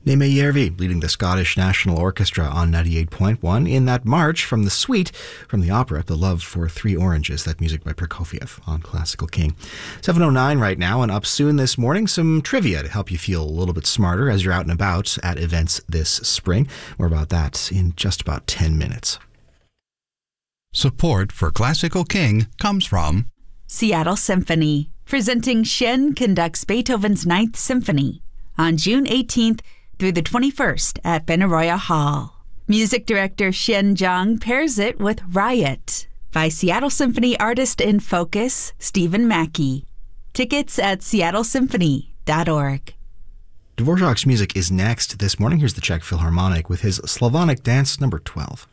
Neme Järvi leading the Scottish National Orchestra on 98.1 in that march from the suite from the opera The Love for Three Oranges, that music by Prokofiev on Classical King. 7:09 right now, and up soon this morning, some trivia to help you feel a little bit smarter as you're out and about at events this spring. More about that in just about 10 minutes. Support for Classical King comes from Seattle Symphony, presenting Shen conducts Beethoven's Ninth Symphony on June 18th through the 21st at Benaroya Hall. Music director Shen Zhang pairs it with Riot by Seattle Symphony artist in focus Stephen Mackey. Tickets at seattlesymphony.org. Dvorak's music is next this morning. Here's the Czech Philharmonic with his Slavonic Dance number 12.